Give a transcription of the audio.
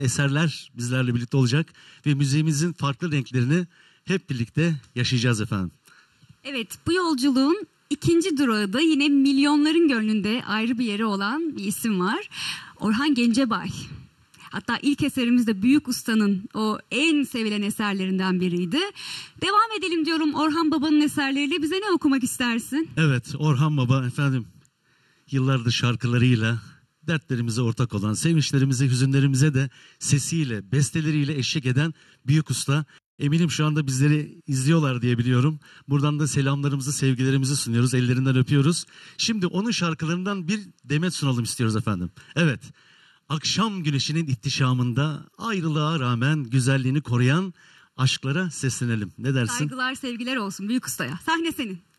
eserler bizlerle birlikte olacak ve müziğimizin farklı renklerini hep birlikte yaşayacağız efendim. Evet, bu yolculuğun ikinci durağı da yine milyonların gönlünde ayrı bir yeri olan bir isim var. Orhan Gencebay. Hatta ilk eserimiz de Büyük Usta'nın o en sevilen eserlerinden biriydi. Devam edelim diyorum Orhan Baba'nın eserleriyle. Bize ne okumak istersin? Evet, Orhan Baba efendim yıllardır şarkılarıyla dertlerimize ortak olan, sevinçlerimize, hüzünlerimize de sesiyle, besteleriyle eşlik eden büyük usta. Eminim şu anda bizleri izliyorlar diye biliyorum. Buradan da selamlarımızı, sevgilerimizi sunuyoruz, ellerinden öpüyoruz. Şimdi onun şarkılarından bir demet sunalım istiyoruz efendim. Evet, akşam güneşinin ihtişamında ayrılığa rağmen güzelliğini koruyan aşklara seslenelim. Ne dersin? Saygılar, sevgiler olsun büyük ustaya. Sahne senin.